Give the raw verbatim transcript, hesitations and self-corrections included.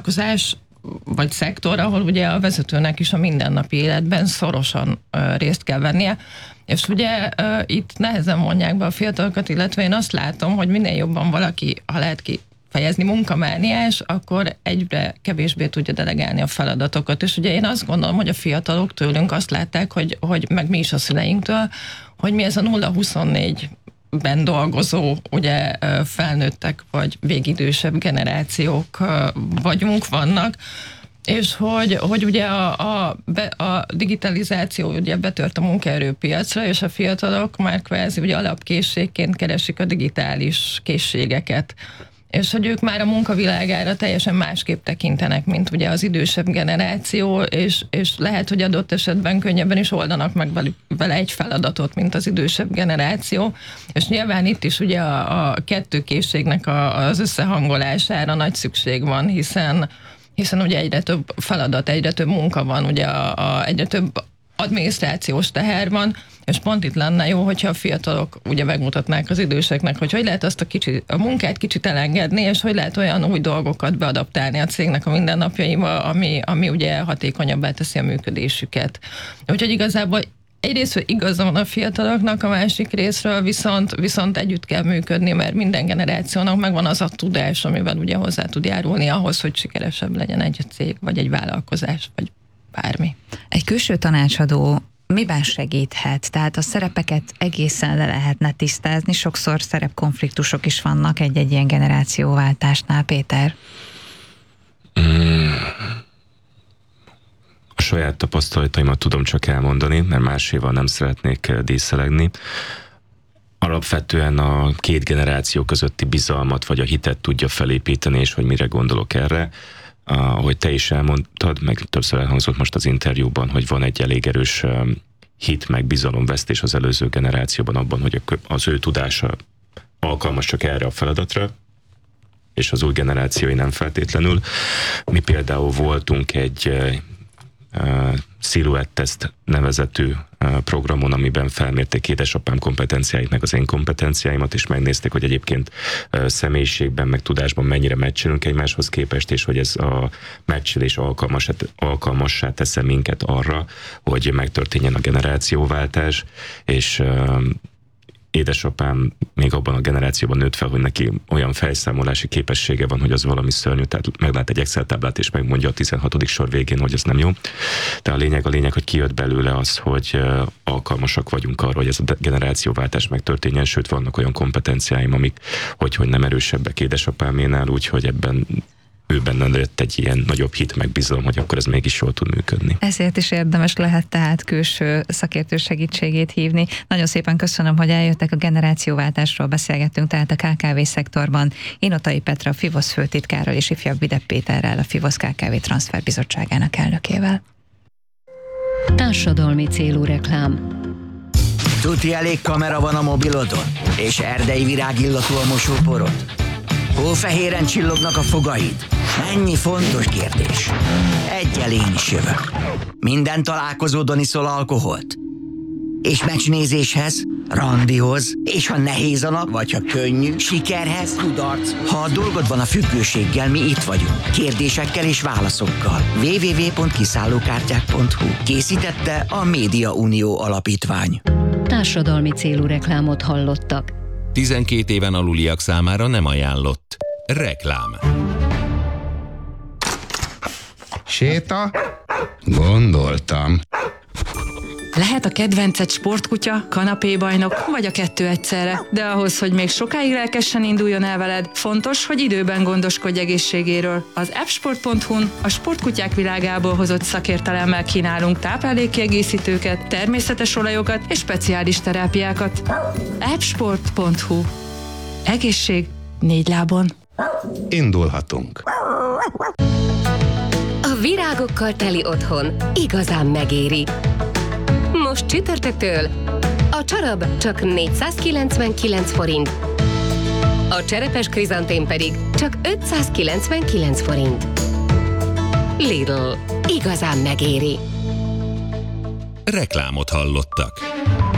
vállalkozás vagy szektor, ahol ugye a vezetőnek is a mindennapi életben szorosan uh, részt kell vennie. És ugye uh, itt nehezen mondják be a fiatalokat, illetve én azt látom, hogy minél jobban valaki, ha lehet ki fejezni munkamániás, akkor egyre kevésbé tudja delegálni a feladatokat. És ugye én azt gondolom, hogy a fiatalok tőlünk azt látták, hogy, hogy meg mi is a szüleinktől, hogy mi ez a nulla huszonnégy ben dolgozó, ugye felnőttek vagy végidősebb generációk vagyunk, vannak, és hogy, hogy ugye a, a, be, a digitalizáció ugye betört a munkaerőpiacra, és a fiatalok már kvázi ugye alapkészségként keresik a digitális készségeket. És hogy ők már a munkavilágára teljesen másképp tekintenek, mint ugye az idősebb generáció, és, és lehet, hogy adott esetben könnyebben is oldanak meg vele egy feladatot, mint az idősebb generáció. És nyilván itt is ugye a, a kettő készségnek a, az összehangolására nagy szükség van, hiszen, hiszen ugye egyre több feladat, egyre több munka van, ugye a, a, egyre több adminisztrációs teher van, és pont itt lenne jó, hogyha a fiatalok ugye megmutatnák az időseknek, hogy hogy lehet azt a, kicsi, a munkát kicsit elengedni, és hogy lehet olyan új dolgokat beadaptálni a cégnek a mindennapjaiba, ami, ami ugye hatékonyabbá teszi a működésüket. Úgyhogy igazából egyrésztről igaza van a fiataloknak, a másik részről viszont, viszont együtt kell működni, mert minden generációnak megvan az a tudás, amivel ugye hozzá tud járulni ahhoz, hogy sikeresebb legyen egy cég, vagy egy vállalkozás, vagy bármi. Egy külső tanácsadó miben segíthet? Tehát a szerepeket egészen le lehetne tisztázni, sokszor szerepkonfliktusok is vannak egy-egy ilyen generációváltásnál, Péter. Mm. A saját tapasztalataimat tudom csak elmondani, mert máséval nem szeretnék díszelegni. Alapvetően a két generáció közötti bizalmat vagy a hitet tudja felépíteni, és hogy mire gondolok erre. Ahogy te is elmondtad, meg többször elhangzott most az interjúban, hogy van egy elég erős hit, meg bizalomvesztés az előző generációban abban, hogy az ő tudása alkalmas csak erre a feladatra, és az új generációi nem feltétlenül. Mi például voltunk egy uh, Silhouette-teszt nevezetű uh, programon, amiben felmérték édesapám kompetenciáit, meg az én kompetenciáimat, és megnézték, hogy egyébként uh, személyiségben, meg tudásban mennyire meccselünk egymáshoz képest, és hogy ez a meccselés alkalmas, alkalmassá tesz minket arra, hogy megtörténjen a generációváltás, és uh, édesapám még abban a generációban nőtt fel, hogy neki olyan fejszámolási képessége van, hogy az valami szörnyű, tehát meglát egy Excel táblát, és megmondja a tizenhatodik sor végén, hogy ez nem jó. De a lényeg, a lényeg, hogy kijött belőle az, hogy alkalmasak vagyunk arra, hogy ez a generációváltás megtörténjen, sőt vannak olyan kompetenciáim, amik hogy, hogy nem erősebbek édesapáménál, úgyhogy ebben ő benne lett egy ilyen nagyobb hit, meg bizalom, hogy akkor ez mégis jól tud működni. Ezért is érdemes lehet tehát külső szakértő segítségét hívni. Nagyon szépen köszönöm, hogy eljöttek, a generációváltásról beszélgettünk, tehát a ká ká vé szektorban Inotai Petra, a Fivosz főtitkárral és ifjabb Videp Péterrel, a Fivosz ká ká vé Transferbizottságának elnökével. Társadalmi célú reklám. Tuti elég kamera van a mobilodon? És erdei virágillatú a mosóporod? Hófehéren csillognak a fogaid? Mennyi fontos kérdés. Egyel én is jövök. Minden találkozódon iszol alkoholt? És meccsnézéshez, randihoz, és ha nehéz a nap, vagy ha könnyű, sikerhez, kudarc. Ha a dolgod van a függőséggel, mi itt vagyunk. Kérdésekkel és válaszokkal. double-u double-u double-u pont kiszállókártyák pont hu. Készítette a Média Unió Alapítvány. Társadalmi célú reklámot hallottak. tizenkét éven aluliak számára nem ajánlott. Reklám. Séta? Gondoltam. Lehet a kedvenced sportkutya, kanapébajnok, vagy a kettő egyszerre, de ahhoz, hogy még sokáig lelkesen induljon el veled, fontos, hogy időben gondoskodj egészségéről. Az appsport pont hu-n a sportkutyák világából hozott szakértelemmel kínálunk táplálékkiegészítőket, természetes olajokat és speciális terápiákat. appsport pont hu. Egészség négy lábon. Indulhatunk. A virágokkal teli otthon igazán megéri. Most csütörtöktől a csarab csak négyszázkilencvenkilenc forint, a cserepes krizantém pedig csak ötszázkilencvenkilenc forint. Lidl. Igazán megéri. Reklámot hallottak.